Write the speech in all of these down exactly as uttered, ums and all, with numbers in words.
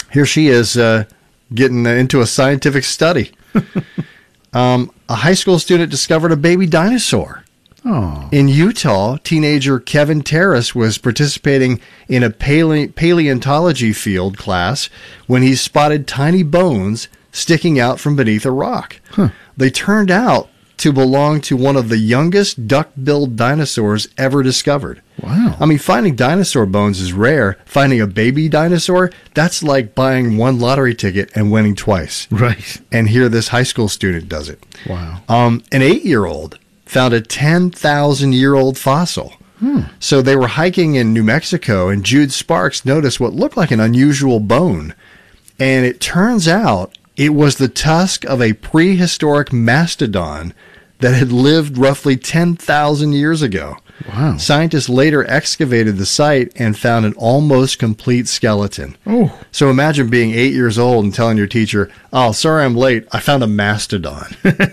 here she is uh, getting into a scientific study. um, a high school student discovered a baby dinosaur. Oh. In Utah, teenager Kevin Terrace was participating in a pale- paleontology field class when he spotted tiny bones sticking out from beneath a rock. Huh. They turned out to belong to one of the youngest duck-billed dinosaurs ever discovered. Wow. I mean, finding dinosaur bones is rare. Finding a baby dinosaur, that's like buying one lottery ticket and winning twice. Right. And here this high school student does it. Wow. Um, an eight-year-old found a ten thousand year old fossil. Hmm. So they were hiking in New Mexico, and Jude Sparks noticed what looked like an unusual bone. And it turns out it was the tusk of a prehistoric mastodon that had lived roughly ten thousand years ago. Wow. Scientists later excavated the site and found an almost complete skeleton. Oh. So imagine being eight years old and telling your teacher, oh, sorry I'm late, I found a mastodon.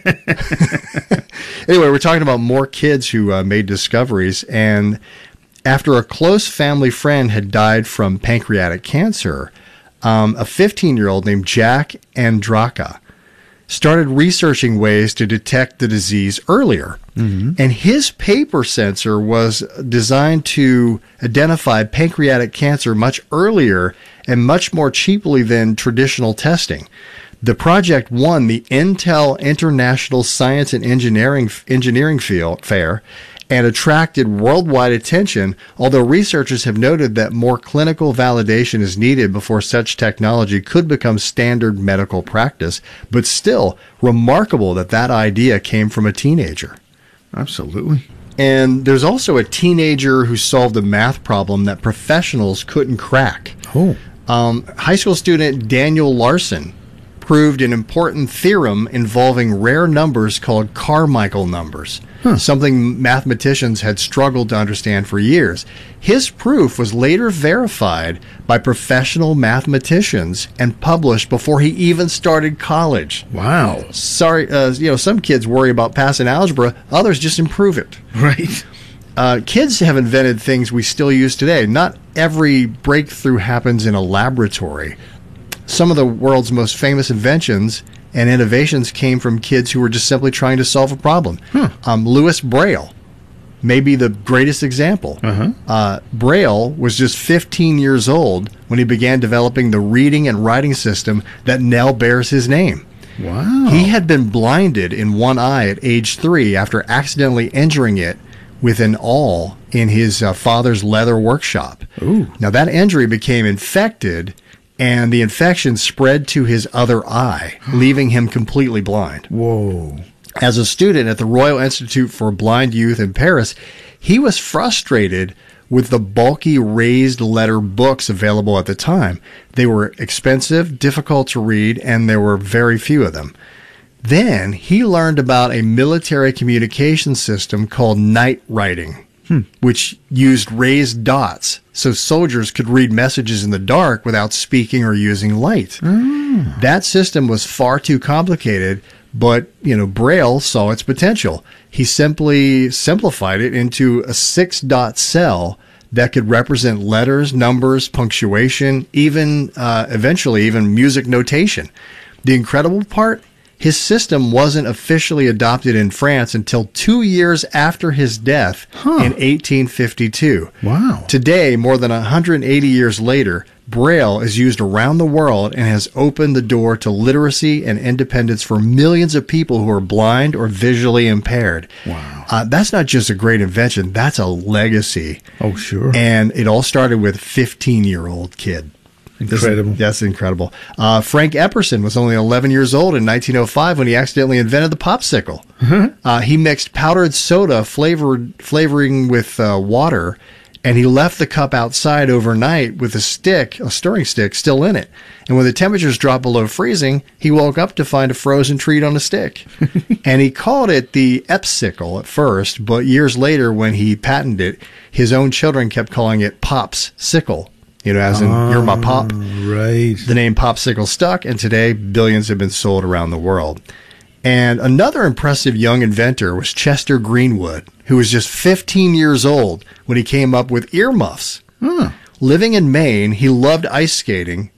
Anyway, we're talking about more kids who uh, made discoveries. And after a close family friend had died from pancreatic cancer, um, a fifteen-year-old named Jack Andraka started researching ways to detect the disease earlier. Mm-hmm. And his paper sensor was designed to identify pancreatic cancer much earlier and much more cheaply than traditional testing. The project won the Intel International Science and Engineering Engineering Field Fair and attracted worldwide attention, although researchers have noted that more clinical validation is needed before such technology could become standard medical practice. But still, remarkable that that idea came from a teenager. Absolutely. And there's also a teenager who solved a math problem that professionals couldn't crack. Oh. Um, high school student Daniel Larson proved an important theorem involving rare numbers called Carmichael numbers, huh. something mathematicians had struggled to understand for years. His proof was later verified by professional mathematicians and published before he even started college. Wow. Sorry, uh, you know, some kids worry about passing algebra, others just improve it. Right. Uh, kids have invented things we still use today. Not every breakthrough happens in a laboratory. Some of the world's most famous inventions and innovations came from kids who were just simply trying to solve a problem. Huh. Um, Louis Braille may be the greatest example. Uh-huh. Uh, Braille was just fifteen years old when he began developing the reading and writing system that now bears his name. Wow. He had been blinded in one eye at age three after accidentally injuring it with an awl in his uh, father's leather workshop. Ooh. Now, that injury became infected, and the infection spread to his other eye, leaving him completely blind. Whoa. As a student at the Royal Institute for Blind Youth in Paris, he was frustrated with the bulky raised letter books available at the time. They were expensive, difficult to read, and there were very few of them. Then he learned about a military communication system called night writing, hmm. which used raised dots so soldiers could read messages in the dark without speaking or using light. Mm. That system was far too complicated, but, you know, Braille saw its potential. He simply simplified it into a six-dot cell that could represent letters, numbers, punctuation, even, uh, eventually, even music notation. The incredible part? His system wasn't officially adopted in France until two years after his death huh. in eighteen fifty-two. Wow. Today, more than one hundred eighty years later, Braille is used around the world and has opened the door to literacy and independence for millions of people who are blind or visually impaired. Wow. Uh, that's not just a great invention, that's a legacy. Oh, sure. And it all started with a fifteen-year-old kid. Incredible. This, that's incredible. Uh, Frank Epperson was only eleven years old in nineteen oh five when he accidentally invented the popsicle. uh, he mixed powdered soda flavored flavoring with uh, water, and he left the cup outside overnight with a stick, a stirring stick, still in it. And when the temperatures dropped below freezing, he woke up to find a frozen treat on a stick. And he called it the Epsicle at first, but years later when he patented it, his own children kept calling it Pop's Sickle. You know, as in, oh, you're my pop. Right. The name Popsicle stuck, and today billions have been sold around the world. And another impressive young inventor was Chester Greenwood, who was just fifteen years old when he came up with earmuffs. Huh. Living in Maine, he loved ice skating